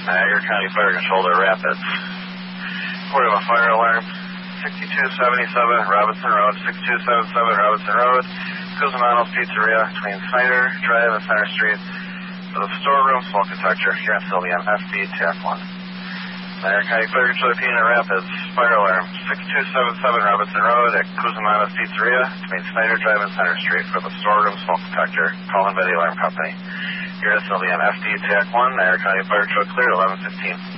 Niagara County Fire Control to Rapids. Report of a fire alarm, 6277 Robinson Road, 6277 Robinson Road, Cusumano's Pizzeria between Snyder Drive and Center Street for the storeroom smoke detector. Here in Sylvian, FD TAC 1. Niagara County Fire Control to Rapids, fire alarm, 6277 Robinson Road at Cusumano's Pizzeria between Snyder Drive and Center Street for the storeroom smoke detector. Call in by the alarm company. Here in Sylvian, FD TAC 1, Niagara County Fire Control clear at 11:15.